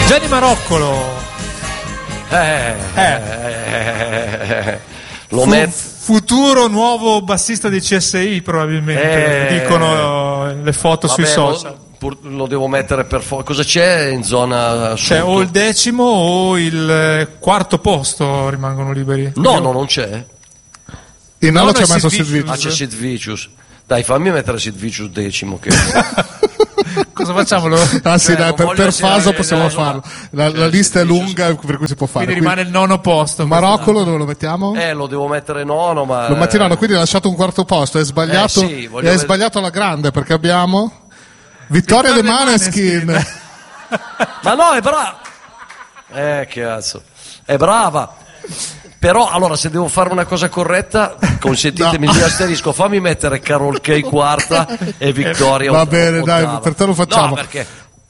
Gianni Maroccolo. Futuro nuovo bassista dei CSI probabilmente, dicono le foto sui social. Lo devo mettere per cosa c'è in zona sud? C'è o il 10° o il 4° posto, rimangono liberi. No, non c'è. Il nono c'è messo Sid Vicious. C'è Sid Vicious. Dai, fammi mettere Sid Vicious 10° che... Cosa facciamo? Sì, dai, per faso possiamo farlo. La lista è lunga, per cui si può fare. Quindi rimane il 9° posto. Maroccolo dove lo mettiamo? Lo devo mettere nono, ma... Lo metti nono, quindi hai lasciato un 4° posto. È sbagliato, hai sbagliato alla grande, perché abbiamo Vittoria De Maneskin. Ma no, è brava. Cazzo. È brava. Però, allora, se devo fare una cosa corretta, consentitemi il mio asterisco, fammi mettere Carol Kay 4ª e Vittoria va bene, dai, per te lo facciamo. No, perché...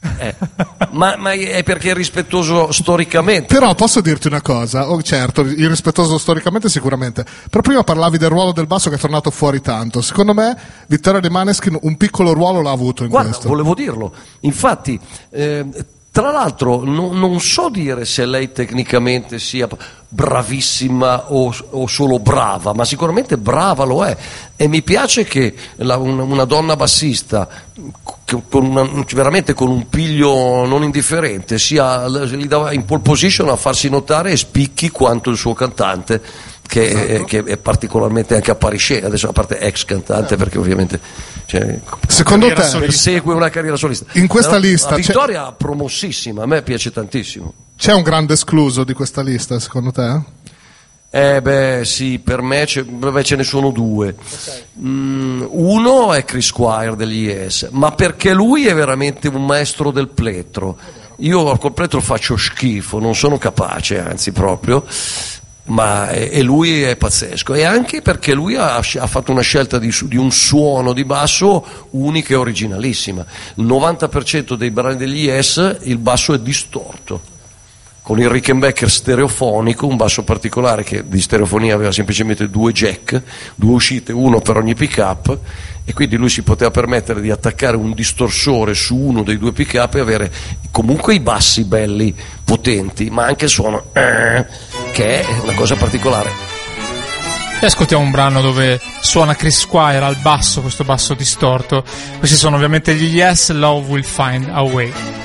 ma è perché è rispettoso storicamente. Però posso dirti una cosa, certo, irrispettoso storicamente sicuramente, però prima parlavi del ruolo del basso che è tornato fuori tanto. Secondo me Vittoria De Maneskin un piccolo ruolo l'ha avuto in questo. Volevo dirlo, infatti tra l'altro non so dire se lei tecnicamente sia bravissima o solo brava, ma sicuramente brava lo è, e mi piace che una donna bassista veramente con un piglio non indifferente sia lì in pole position a farsi notare e spicchi quanto il suo cantante, che è particolarmente anche appariscente adesso, a parte ex cantante, perché ovviamente secondo te segue una carriera solista in questa lista. Vittoria promossissima, a me piace tantissimo. C'è un grande escluso di questa lista secondo te? Sì, per me ce ne sono due. Uno è Chris Squire degli Yes, ma perché lui è veramente un maestro del plettro. Io col plettro faccio schifo, non sono capace, anzi proprio. E lui è pazzesco, e anche perché lui ha fatto una scelta di un suono di basso unica e originalissima. Il 90% dei brani degli Yes il basso è distorto, con il Rickenbacker stereofonico, un basso particolare che di stereofonia aveva semplicemente 2 jack, 2 uscite, uno per ogni pick up, e quindi lui si poteva permettere di attaccare un distorsore su uno dei 2 pick up e avere comunque i bassi belli, potenti, ma anche il suono che è una cosa particolare. E ascoltiamo un brano dove suona Chris Squire al basso, questo basso distorto. Questi sono ovviamente gli Yes, Love Will Find a Way.